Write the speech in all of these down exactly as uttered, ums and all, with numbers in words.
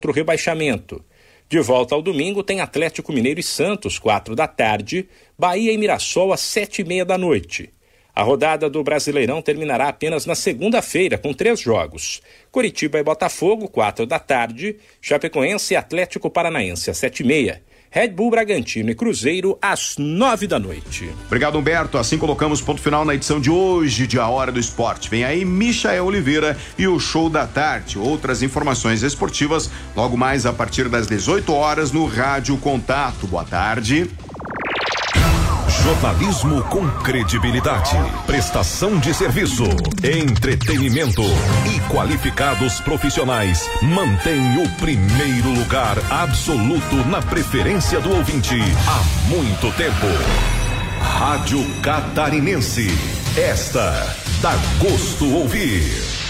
contra o rebaixamento. De volta ao domingo tem Atlético Mineiro e Santos, quatro da tarde, Bahia e Mirassol às sete e meia da noite. A rodada do Brasileirão terminará apenas na segunda-feira, com três jogos. Coritiba e Botafogo, quatro da tarde, Chapecoense e Atlético Paranaense às sete e meia. Red Bull Bragantino e Cruzeiro às nove da noite. Obrigado, Humberto. Assim colocamos ponto final na edição de hoje de A Hora do Esporte. Vem aí Michael Oliveira e o Show da Tarde. Outras informações esportivas logo mais a partir das dezoito horas no Rádio Contato. Boa tarde. Jornalismo com credibilidade, prestação de serviço, entretenimento e qualificados profissionais mantém o primeiro lugar absoluto na preferência do ouvinte há muito tempo. Rádio Catarinense, esta dá gosto ouvir.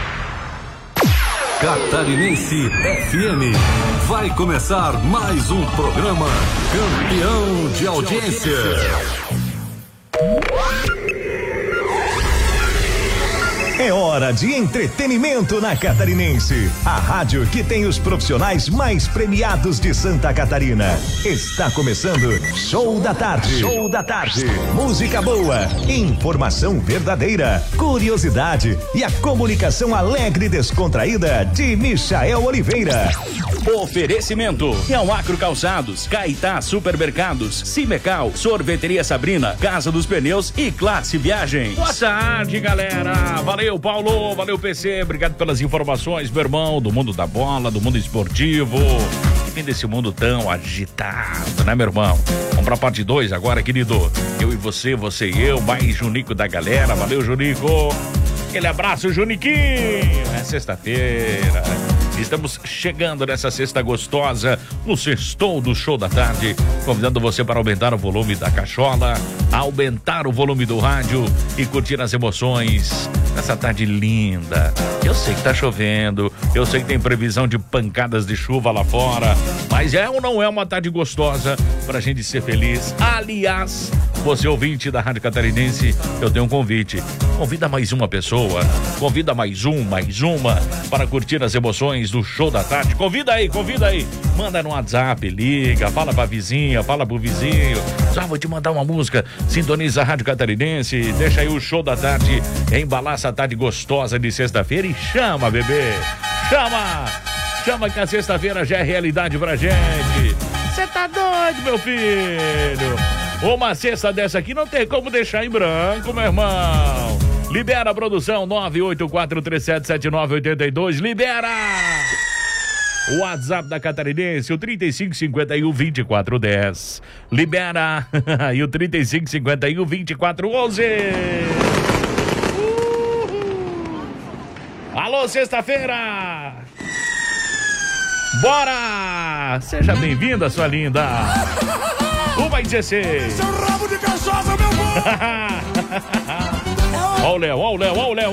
Catarinense F M. Vai começar mais um programa campeão de audiência. É hora de entretenimento na Catarinense. A rádio que tem os profissionais mais premiados de Santa Catarina. Está começando Show da Tarde. Show da Tarde. Música boa, informação verdadeira, curiosidade e a comunicação alegre e descontraída de Michael Oliveira. Oferecimento: Realacro Calçados, Caetá Supermercados, Cimecal, Sorveteria Sabrina, Casa dos Pneus e Classe Viagens. Boa tarde, galera. Valeu, Paulo. Valeu, P C. Obrigado pelas informações, meu irmão, do mundo da bola, do mundo esportivo. Que vem desse mundo tão agitado, né, meu irmão? Vamos pra parte dois agora, querido. Eu e você, você e eu, mais Junico da galera. Valeu, Junico. Aquele abraço, Juniquinho. É sexta-feira. Estamos chegando nessa sexta gostosa, no sextou do Show da Tarde, convidando você para aumentar o volume da cachola, aumentar o volume do rádio e curtir as emoções nessa tarde linda. Eu sei que tá chovendo, eu sei que tem previsão de pancadas de chuva lá fora, mas é ou não é uma tarde gostosa pra gente ser feliz? Aliás, você ouvinte da Rádio Catarinense, eu tenho um convite. Convida mais uma pessoa, convida mais um, mais uma, para curtir as emoções do Show da Tarde. Convida aí, convida aí. Manda no WhatsApp, liga, fala pra vizinha, fala pro vizinho. Já vou te mandar uma música, sintoniza a Rádio Catarinense, deixa aí o Show da Tarde embalar essa tarde gostosa de sexta-feira e chama, bebê. Chama! Chama que a sexta-feira já é realidade pra gente. Você tá doido, meu filho? Uma cesta dessa aqui não tem como deixar em branco, meu irmão. Libera a produção nove oito quatro três sete sete nove oito dois. Libera! O WhatsApp da Catarinense, o trinta e cinco cinquenta e um vinte e quatro dez. Libera! E o trinta e cinco cinquenta e um vinte e quatro onze. Alô, sexta-feira! Bora! Seja bem-vinda, sua linda! Uma e dezesseis. Seu rabo de cachaça, meu bom! Ó o Léo, ó o Léo, ó o Léo.